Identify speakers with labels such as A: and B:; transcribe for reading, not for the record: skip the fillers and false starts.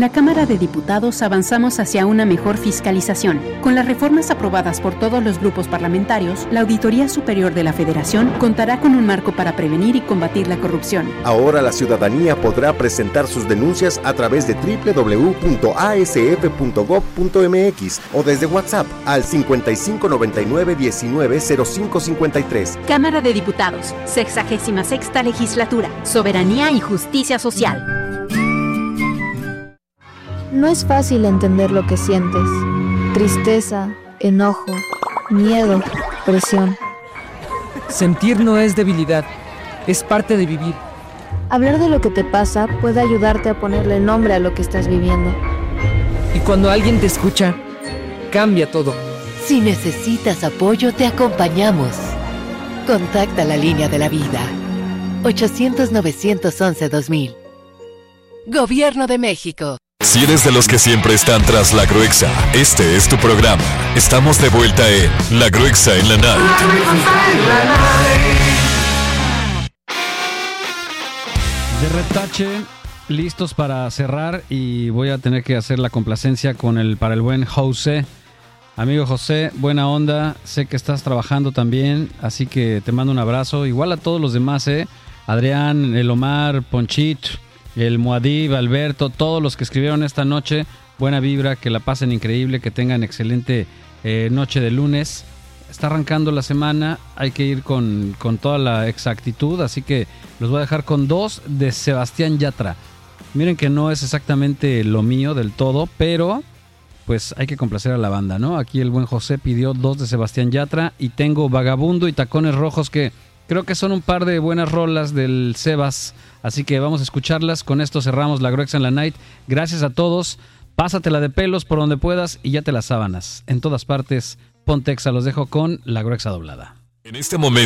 A: la Cámara de Diputados avanzamos hacia una mejor fiscalización. Con las reformas aprobadas por todos los grupos parlamentarios, la Auditoría Superior de la Federación contará con un marco para prevenir y combatir la corrupción.
B: Ahora la ciudadanía podrá presentar sus denuncias a través de www.asf.gov.mx o desde WhatsApp al 5599190553.
A: Cámara de Diputados, 66ª Legislatura, Soberanía y Justicia Social.
C: No es fácil entender lo que sientes. Tristeza, enojo, miedo, presión.
D: Sentir no es debilidad, es parte de vivir.
C: Hablar de lo que te pasa puede ayudarte a ponerle nombre a lo que estás viviendo.
D: Y cuando alguien te escucha, cambia todo.
E: Si necesitas apoyo, te acompañamos. Contacta la línea de la vida. 800-911-2000. Gobierno de México.
F: Si eres de los que siempre están tras la Gruexa, este es tu programa. Estamos de vuelta en La Gruexa en la Night.
G: De retache, listos para cerrar y voy a tener que hacer la complacencia para el buen José. Amigo José, buena onda, sé que estás trabajando también, así que te mando un abrazo. Igual a todos los demás, Adrián, el Omar, Ponchito, el Muadib, Alberto, todos los que escribieron esta noche, buena vibra, que la pasen increíble, que tengan excelente noche de lunes. Está arrancando la semana, hay que ir con toda la exactitud, así que los voy a dejar con 2 de Sebastián Yatra. Miren que no es exactamente lo mío del todo, pero pues hay que complacer a la banda, ¿no? Aquí el buen José pidió 2 de Sebastián Yatra y tengo Vagabundo y Tacones Rojos, que creo que son un par de buenas rolas del Sebas, así que vamos a escucharlas. Con esto cerramos La Gruexa en la Night. Gracias a todos, pásatela de pelos por donde puedas y ya te las sábanas. En todas partes, Pontexa, los dejo con La Gruexa doblada.
F: En este momento